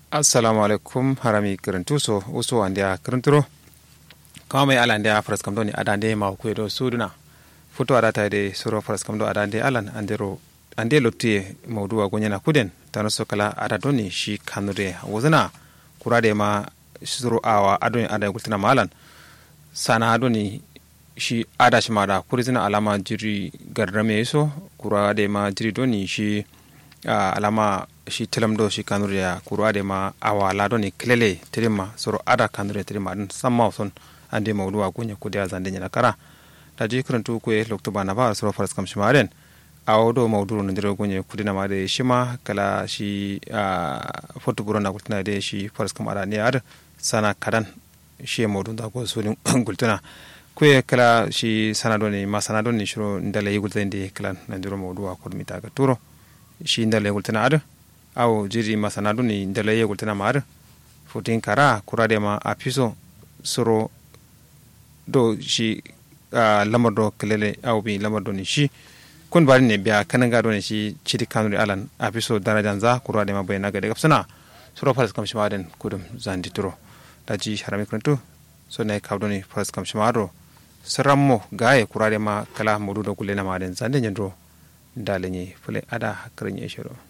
assalamu alaikum harami kirintuso uso andia kirinturo kama mai ala andia faras kamdo ni adande ma ku do suduna foto adata de suro faras kamdo adande alan andero ande lotti mawduwa gonyana kuden tano sokala adadoni shi kanude wozana kurade ma suro awa adoni ada gultina malan sana adoni shi ada shi mada kurizina alama jiri garrame so kurade ma jiri doni shi alama shi telamdo shi kanure ya kurade ma awala doni klele terima soro ada kanure terima dan samma son ande mawduwa gonya kudia zande nyana kara taji krantu ko e lokto bana ba soro faras kam shimaren awdo mawduru ndiro gonya kudina ma de shima kala shi foto burona gultina de shi faras kam ara ne ar sana kadan shi mawdun da ko sulin gultina ko kala shi sanadoni ma sanadoni shiro ndala yigultende kala ndiro mawduwa ko mita ga turo shi ndala yigultina ar aw jiri masanadu ni ndala ye gultana mar futin kara kurade ma apiso soro do shi lamardo kelele aw bi lamardo ni shi kun bari ne biya kananga do ne shi chiti kanuri alan apiso darajan za kurade ma bayna ga de kapsana soro faras kam shimaden kudum zandi turo daji harami kuntu so ne kawdo ni faras kam shimaro sarammo gaye kurade ma kala modudo kulena maden zande nyandro dalenye fule ada hakrenye shiro